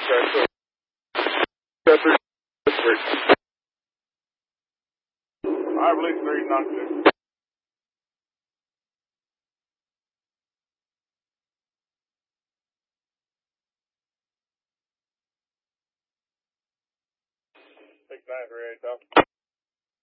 I believe 3 knocked it. Take 9 for 8,